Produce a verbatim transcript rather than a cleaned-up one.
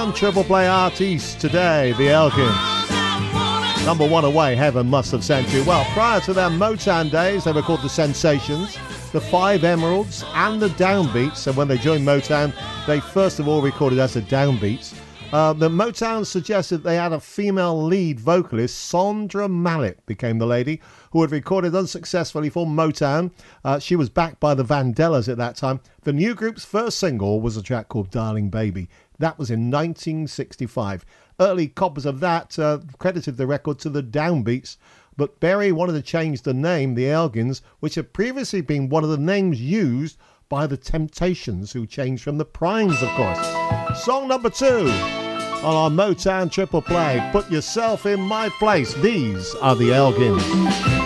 Motown triple play artists today, the Elgins. Number one away, Heaven Must Have Sent You. Well, prior to their Motown days, they were called the Sensations, the Five Emeralds, and the Downbeats. And when they joined Motown, they first of all recorded as the Downbeats. Uh, the Motown suggested they had a female lead vocalist. Sondra Mallet became the lady who had recorded unsuccessfully for Motown. Uh, she was backed by the Vandellas at that time. The new group's first single was a track called Darling Baby. That was in nineteen sixty-five. Early copies of that uh, credited the record to the Downbeats, but Berry wanted to change the name, the Elgins, which had previously been one of the names used by the Temptations, who changed from the Primes, of course. Song number two on our Motown triple play, Put Yourself in My Place. These are the Elgins.